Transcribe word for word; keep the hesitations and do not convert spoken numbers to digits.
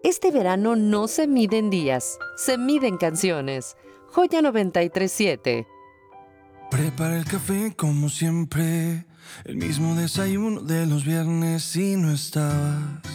Este verano no se mide en días, se mide en canciones. Joya noventa y tres siete. Prepara el café como siempre, el mismo desayuno de los viernes y no estabas.